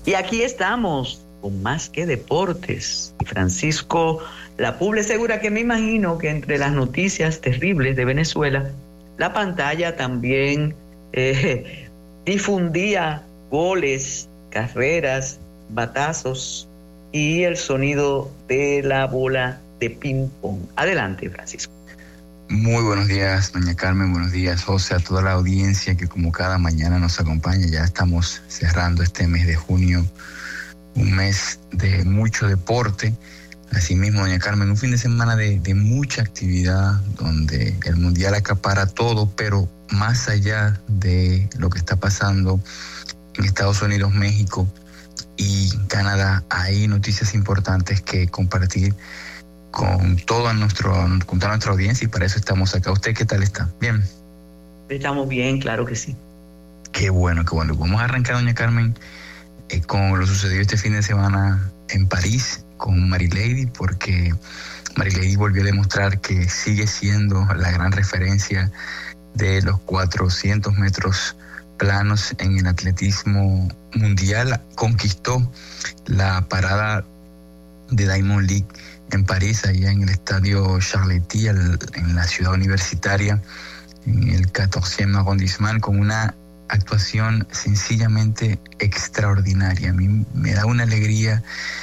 Y aquí estamos con Más que Deportes. Y Francisco Lapuble Segura, que me imagino que entre las noticias terribles de Venezuela, la pantalla también difundía goles, carreras, batazos y el sonido de la bola de ping-pong. Adelante, Francisco. Muy buenos días, doña Carmen, buenos días, José, a toda la audiencia que como cada mañana nos acompaña. Ya estamos cerrando este mes de junio, un mes de mucho deporte. Asimismo, doña Carmen, un fin de semana de mucha actividad, donde el Mundial acapara todo, pero más allá de lo que está pasando en Estados Unidos, México y Canadá, hay noticias importantes que compartir con toda nuestra audiencia, y para eso estamos acá. ¿Usted qué tal está? ¿Bien? Estamos bien, claro que sí. Qué bueno, qué bueno. Vamos a arrancar, doña Carmen, con lo sucedido este fin de semana en París con Marilady, porque Marilady volvió a demostrar que sigue siendo la gran referencia de los 400 metros planos en el atletismo mundial. Conquistó la parada de Diamond League en París, allá en el estadio Charletti, en la ciudad universitaria, en el 14e arrondissement, con una actuación sencillamente extraordinaria. A mí me da una alegría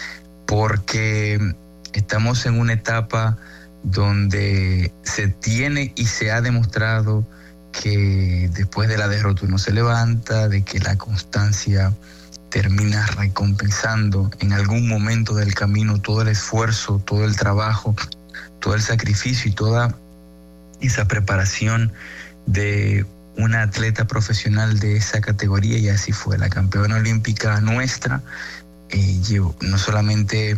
porque estamos en una etapa donde se tiene y se ha demostrado que después de la derrota uno se levanta, de que la constancia termina recompensando en algún momento del camino todo el esfuerzo, todo el trabajo, todo el sacrificio y toda esa preparación de una atleta profesional de esa categoría. Y así fue. La campeona olímpica nuestra no solamente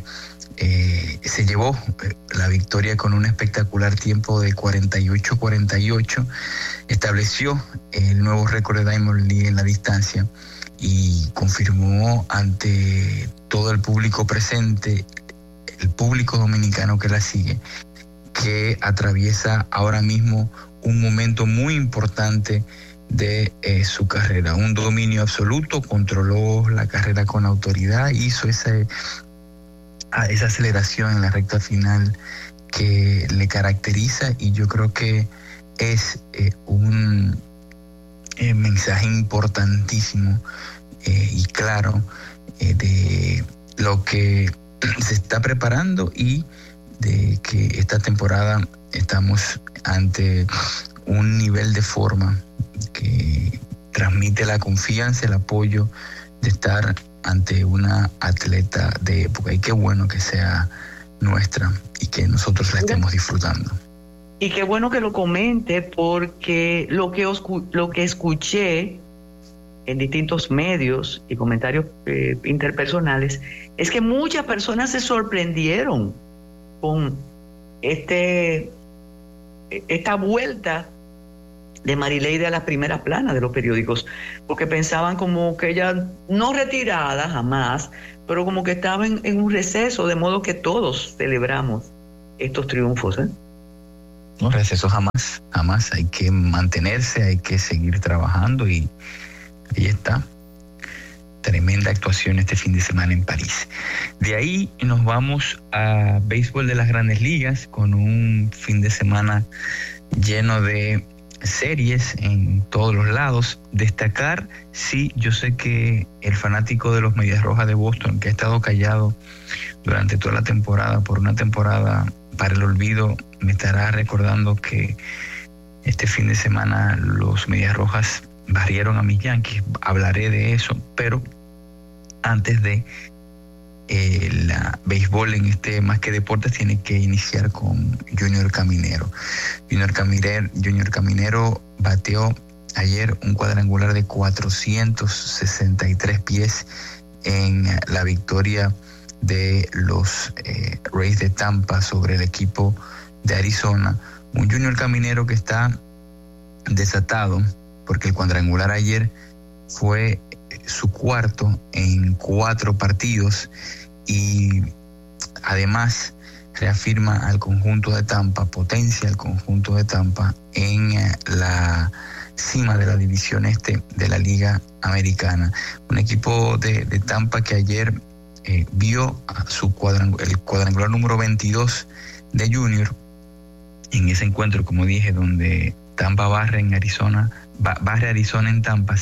se llevó la victoria con un espectacular tiempo de 48-48, estableció el nuevo récord de Diamond League en la distancia y confirmó ante todo el público presente, el público dominicano que la sigue, que atraviesa ahora mismo un momento muy importante de su carrera. Un dominio absoluto, controló la carrera con autoridad, hizo esa aceleración en la recta final que le caracteriza, y yo creo que es un mensaje importantísimo y claro de lo que se está preparando y de que esta temporada estamos ante un nivel de forma que transmite la confianza, el apoyo de estar ante una atleta de época, y qué bueno que sea nuestra y que nosotros la estemos disfrutando. Y qué bueno que lo comente, porque lo que escuché en distintos medios y comentarios interpersonales es que muchas personas se sorprendieron con esta vuelta de Marilady a las primeras planas de los periódicos, porque pensaban como que ella, no retirada jamás, pero como que estaba en un receso, de modo que todos celebramos estos triunfos. No, receso jamás, hay que mantenerse, hay que seguir trabajando, y ahí está. Tremenda actuación este fin de semana en París. De ahí nos vamos a béisbol de las Grandes Ligas, con un fin de semana lleno de series en todos los lados. Destacar, sí, yo sé que el fanático de los Medias Rojas de Boston, que ha estado callado durante toda la temporada, por una temporada para el olvido, me estará recordando que este fin de semana los Medias Rojas barrieron a mis Yankees. Hablaré de eso, pero antes de la béisbol en este Más que Deportes, tiene que iniciar con Junior Caminero. Junior Caminero bateó ayer un cuadrangular de 463 pies en la victoria de los Rays de Tampa sobre el equipo de Arizona. Un Junior Caminero que está desatado, porque el cuadrangular ayer fue su cuarto en 4 partidos, y además reafirma al conjunto de Tampa, potencia al conjunto de Tampa en la cima de la división este de la Liga Americana. Un equipo de Tampa que ayer vio a el cuadrangular número 22 de Junior en ese encuentro, como dije, donde Tampa barre Arizona en Tampa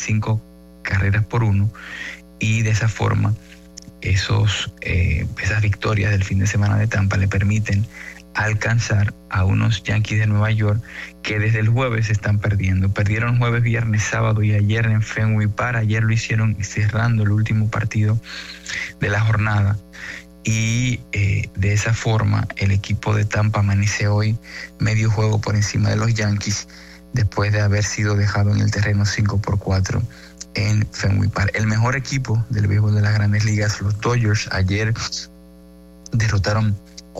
5-1, y de esa forma esas victorias del fin de semana de Tampa le permiten alcanzar a unos Yankees de Nueva York que desde el jueves están perdiendo. Perdieron jueves, viernes, sábado y ayer en Fenway Park. Ayer lo hicieron cerrando el último partido de la jornada. Y de esa forma el equipo de Tampa amanece hoy medio juego por encima de los Yankees después de haber sido dejado en el terreno 5-4 en Fenway Park. El mejor equipo del béisbol de las Grandes Ligas, los Dodgers, ayer derrotaron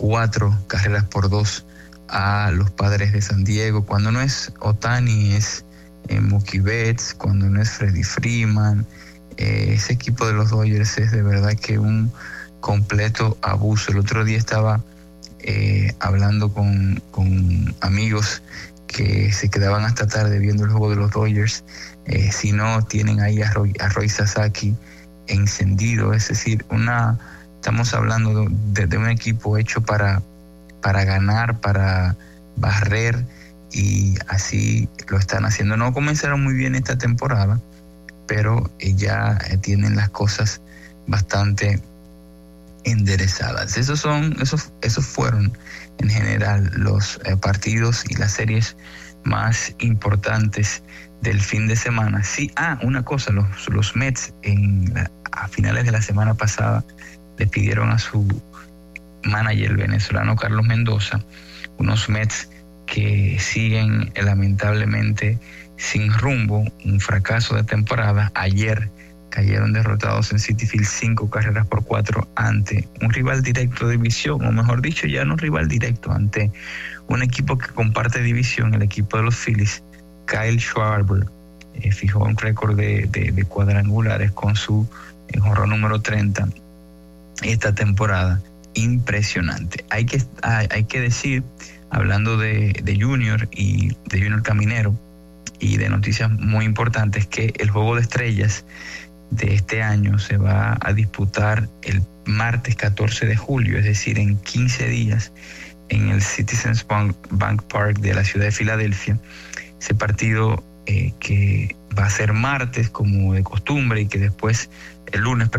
4-2 a los Padres de San Diego. Cuando no es Ohtani, es Mookie Betts. Cuando no es Freddie Freeman, ese equipo de los Dodgers es de verdad que un completo abuso. El otro día estaba hablando con amigos que se quedaban hasta tarde viendo el juego de los Dodgers. Si no tienen ahí a Roy Sasaki encendido, es decir, estamos hablando de un equipo hecho para ganar, para barrer, y así lo están haciendo. No comenzaron muy bien esta temporada, pero ya tienen las cosas bastante enderezadas. Esos fueron en general los partidos y las series más importantes del fin de semana. Sí, una cosa, los Mets a finales de la semana pasada le pidieron a su manager, el venezolano Carlos Mendoza, unos Mets que siguen lamentablemente sin rumbo, un fracaso de temporada. Ayer cayeron derrotados en Citi Field 5-4 ante un rival directo de división, o mejor dicho, ya no rival directo, ante un equipo que comparte división, el equipo de los Phillies. Kyle Schwarber fijó un récord de cuadrangulares con su jonrón número 30 esta temporada. Impresionante. Hay que decir, hablando de Junior y de Junior Caminero y de noticias muy importantes, que el Juego de Estrellas de este año se va a disputar el martes 14 de julio, es decir, en 15 días, en el Citizens Bank Park de la ciudad de Filadelfia. Ese partido que va a ser martes como de costumbre, y que después el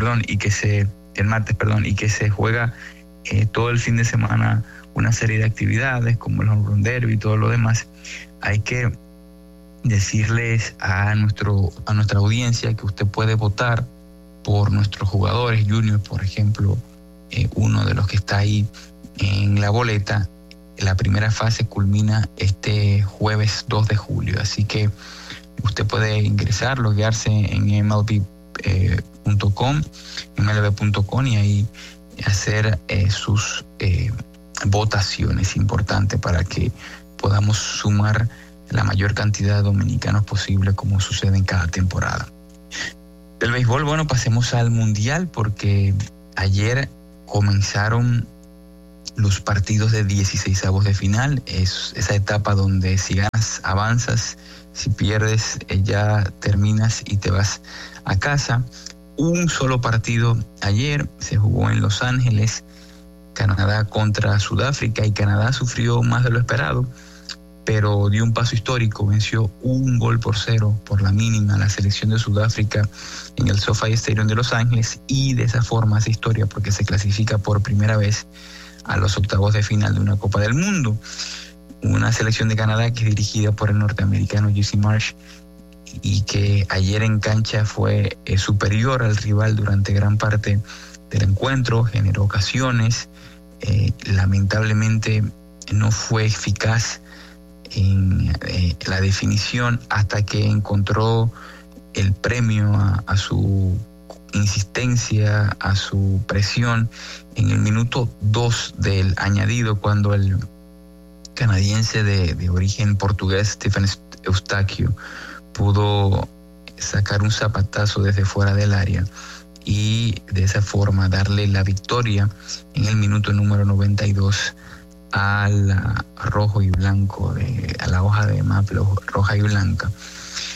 martes, y que se juega todo el fin de semana una serie de actividades como el home run derby y todo lo demás. Hay que decirles a nuestra audiencia que usted puede votar por nuestros jugadores. Junior, por ejemplo, uno de los que está ahí en la boleta. La primera fase culmina este jueves 2 de julio, así que usted puede ingresar, loguearse en mlb.com y ahí hacer sus votaciones importantes para que podamos sumar la mayor cantidad de dominicanos posible, como sucede en cada temporada. Del béisbol, bueno, pasemos al Mundial, porque ayer comenzaron los partidos de 16avos de final. Es esa etapa donde si ganas, avanzas; si pierdes, ya terminas y te vas a casa. Un solo partido ayer se jugó en Los Ángeles, Canadá contra Sudáfrica, y Canadá sufrió más de lo esperado, pero dio un paso histórico, venció 1-0 por la mínima a la selección de Sudáfrica en el SoFi Stadium de Los Ángeles, y de esa forma hace historia porque se clasifica por primera vez a los octavos de final de una Copa del Mundo. Una selección de Canadá que es dirigida por el norteamericano J.C. Marsh, y que ayer en cancha fue superior al rival durante gran parte del encuentro, generó ocasiones, lamentablemente no fue eficaz en la definición hasta que encontró el premio a su insistencia, a su presión en el minuto 2 del añadido, cuando el canadiense de origen portugués Stephen Eustáquio pudo sacar un zapatazo desde fuera del área y de esa forma darle la victoria en el minuto número 92 a la rojo y blanco, a la hoja de maple roja y blanca.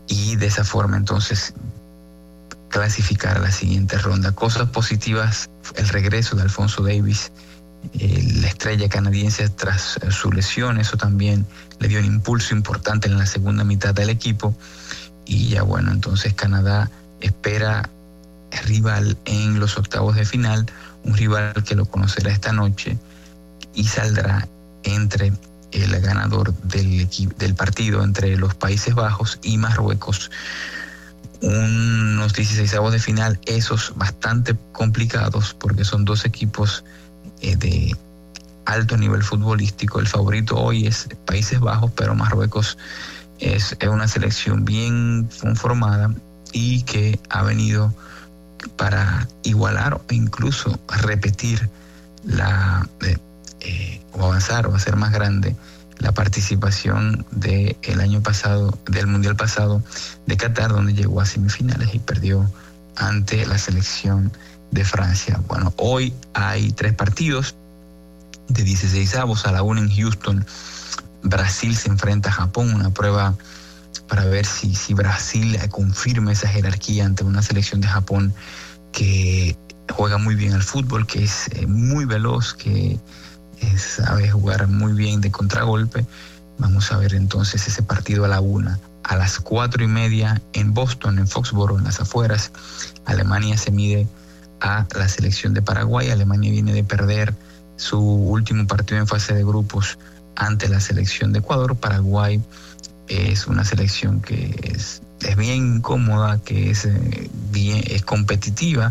y de esa forma entonces clasificar a la siguiente ronda. Cosas positivas: el regreso de Alphonso Davies, la estrella canadiense, tras su lesión. Eso también le dio un impulso importante en la segunda mitad del equipo. Y ya bueno, entonces Canadá espera rival en los octavos de final, un rival que lo conocerá esta noche y saldrá entre el ganador del partido entre los Países Bajos y Marruecos. Unos 16avos de final, esos bastante complicados porque son dos equipos de alto nivel futbolístico. El favorito hoy es Países Bajos, pero Marruecos es una selección bien conformada y que ha venido para igualar o incluso repetir o avanzar o hacer más grande la participación del año pasado, del Mundial pasado de Qatar, donde llegó a semifinales y perdió ante la selección de Francia. Bueno, hoy hay 3 partidos de 16avos. A la 1 en Houston, Brasil se enfrenta a Japón, una prueba para ver si Brasil confirma esa jerarquía ante una selección de Japón que juega muy bien al fútbol, que es muy veloz, que sabe jugar muy bien de contragolpe. Vamos a ver entonces ese partido a la 1. A las 4:30 en Boston, en Foxborough, en las afueras, Alemania se mide a la selección de Paraguay. Alemania viene de perder su último partido en fase de grupos ante la selección de Ecuador. Paraguay es una selección que es bien cómoda, que es competitiva.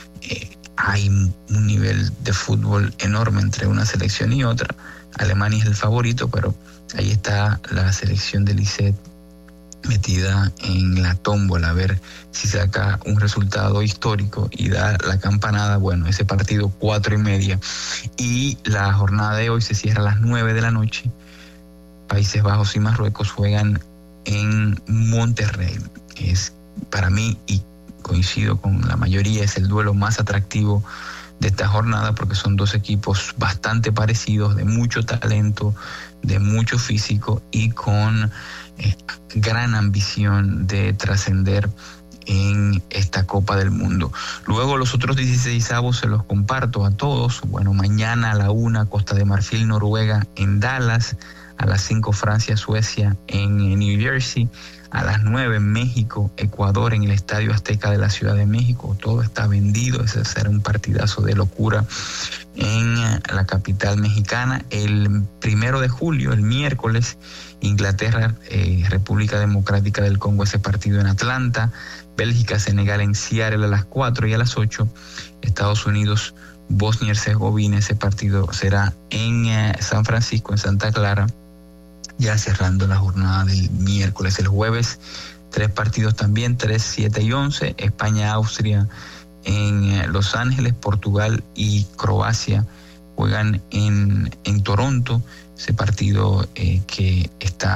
Hay un nivel de fútbol enorme entre una selección y otra. Alemania es el favorito, pero ahí está la selección de Lisset metida en la tómbola, a ver si saca un resultado histórico y da la campanada. Bueno, ese partido 4:30, y la jornada de hoy se cierra a las 9 de la noche. Países Bajos y Marruecos juegan en Monterrey. Es, para mí, y coincido con la mayoría, es el duelo más atractivo de esta jornada, porque son dos equipos bastante parecidos, de mucho talento, de mucho físico y con gran ambición de trascender en esta Copa del Mundo. Luego los otros 16avos se los comparto a todos. Bueno, mañana a la 1 Costa de Marfil, Noruega en Dallas. A las 5 Francia, Suecia en New Jersey. A las 9 México, Ecuador en el Estadio Azteca de la Ciudad de México. Todo está vendido, ese será un partidazo de locura en la capital mexicana. El 1 de julio, el miércoles, Inglaterra, República Democrática del Congo, ese partido en Atlanta. Bélgica, Senegal en Seattle a las 4, y a las 8 Estados Unidos, Bosnia y Herzegovina. Ese partido será en San Francisco, en Santa Clara, ya cerrando la jornada del miércoles. El jueves 3 partidos también, 3, 7 y 11. España, Austria en Los Ángeles. Portugal y Croacia juegan en Toronto. Ese partido que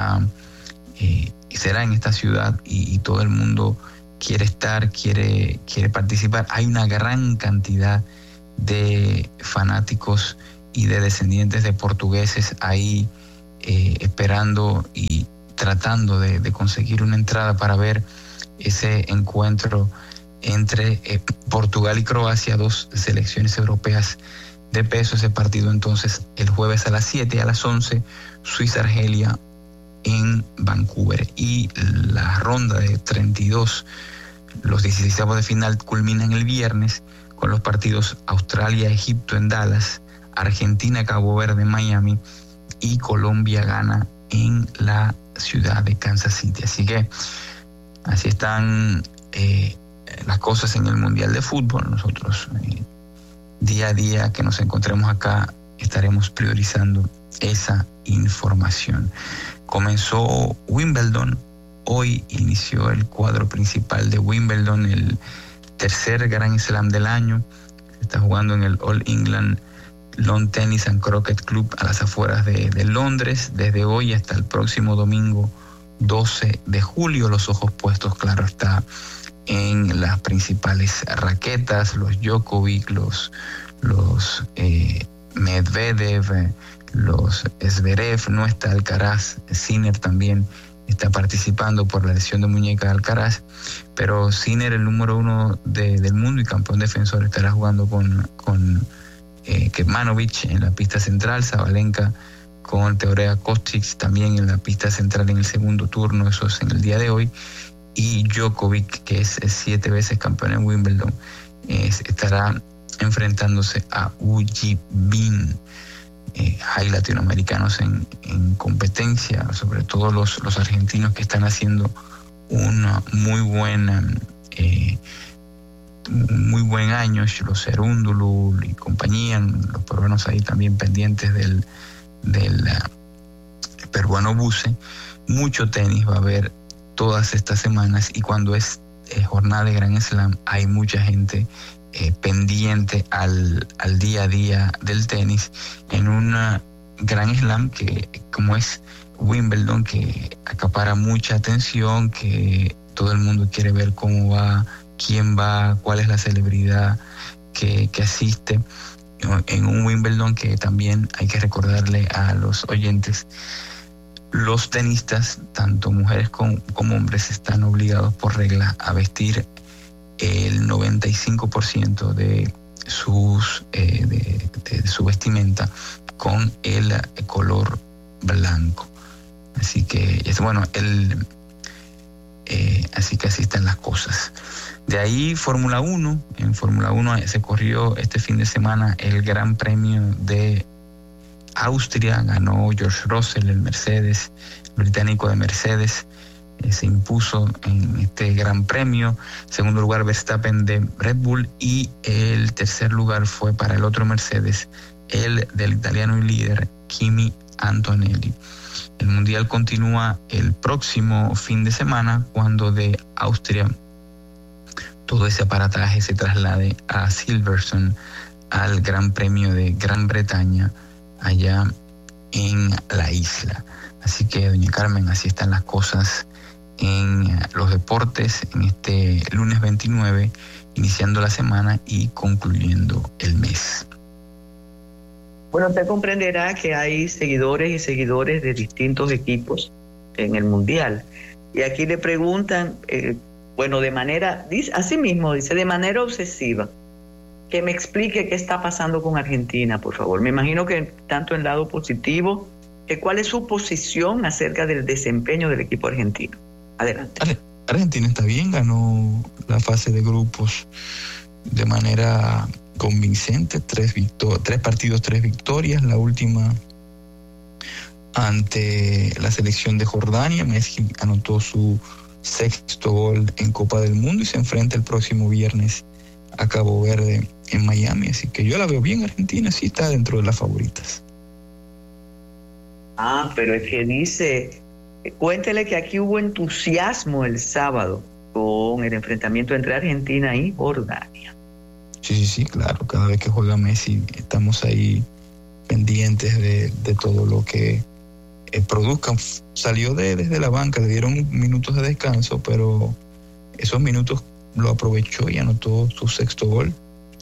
será en esta ciudad, y todo el mundo quiere estar, quiere participar. Hay una gran cantidad de fanáticos y de descendientes de portugueses ahí esperando y tratando de conseguir una entrada para ver ese encuentro entre Portugal y Croacia, dos selecciones europeas de peso. Ese partido entonces el jueves a las 7, y a las 11 Suiza-Argelia en Vancouver. Y la ronda de 32, los 16avos de final, culminan el viernes con los partidos Australia-Egipto en Dallas, Argentina-Cabo Verde en Miami y Colombia-Ghana en la ciudad de Kansas City. Así que así están las cosas en el Mundial de Fútbol. Nosotros día a día que nos encontremos acá estaremos priorizando esa información. Comenzó Wimbledon. Hoy inició el cuadro principal de Wimbledon, el tercer Grand Slam del año. Se está jugando en el All England Lawn Tennis and Croquet Club a las afueras de Londres, desde hoy hasta el próximo domingo 12 de julio. Los ojos puestos, claro está, en las principales raquetas, los Djokovic, los Medvedev, los Zverev. No está Alcaraz, Sinner también está participando por la lesión de muñeca de Alcaraz, pero Sinner, el número 1 del mundo y campeón defensor, estará jugando con Kecmanovic en la pista central, Sabalenka con Teodora Kostic también en la pista central en el segundo turno, eso es en el día de hoy, y Djokovic, que es 7 veces campeón en Wimbledon, estará enfrentándose a Wu Jibin. Hay latinoamericanos en competencia, sobre todo los argentinos que están haciendo un muy buen año, los Cerúndolo y compañía, los peruanos ahí también pendientes del peruano Buse. Mucho tenis va a haber todas estas semanas, y cuando es jornada de Grand Slam hay mucha gente pendiente al día a día del tenis en una Grand Slam que, como es Wimbledon, que acapara mucha atención, que todo el mundo quiere ver cómo va, quién va, cuál es la celebridad que asiste. En un Wimbledon que también hay que recordarle a los oyentes, los tenistas, tanto mujeres como hombres, están obligados por regla a vestir el 95% de su vestimenta con el color blanco. Así que así que así están las cosas. De ahí Fórmula 1. En Fórmula 1 se corrió este fin de semana el Gran Premio de Austria. Ganó George Russell, el británico de Mercedes. Se impuso en este Gran Premio. Segundo lugar, Verstappen de Red Bull, y el tercer lugar fue para el otro Mercedes, el del italiano y líder Kimi Antonelli. El Mundial continúa el próximo fin de semana, cuando de Austria todo ese aparataje se traslade a Silverstone, al Gran Premio de Gran Bretaña, allá en la isla. Así que, doña Carmen, así están las cosas en los deportes en este lunes 29, iniciando la semana y concluyendo el mes. Bueno, usted comprenderá que hay seguidores y seguidores de distintos equipos en el Mundial. Y aquí le preguntan, de manera, así mismo dice, de manera obsesiva, que me explique qué está pasando con Argentina, por favor. Me imagino que tanto en el lado positivo, ¿cuál es su posición acerca del desempeño del equipo argentino? Adelante. Argentina está bien, ganó la fase de grupos de manera convincente, 3 partidos, 3 victorias, la última ante la selección de Jordania. Messi anotó su 6º gol en Copa del Mundo y se enfrenta el próximo viernes a Cabo Verde en Miami, así que yo la veo bien. Argentina sí está dentro de las favoritas. Pero es que dice, cuéntele que aquí hubo entusiasmo el sábado con el enfrentamiento entre Argentina y Jordania. Sí, claro, cada vez que juega Messi estamos ahí pendientes de todo lo que produzcan. Salió desde la banca, le dieron minutos de descanso, pero esos minutos lo aprovechó y anotó su 6º gol.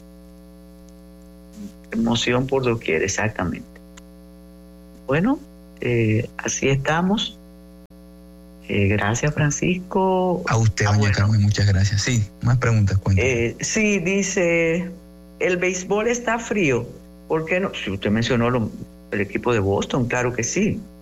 Emoción por doquier, exactamente. Bueno, así estamos. Gracias, Francisco. A usted, doña Carmen, muchas gracias. Sí, más preguntas, cuéntame. Sí, dice, el béisbol está frío. ¿Por qué no? Si usted mencionó el equipo de Boston, claro que sí.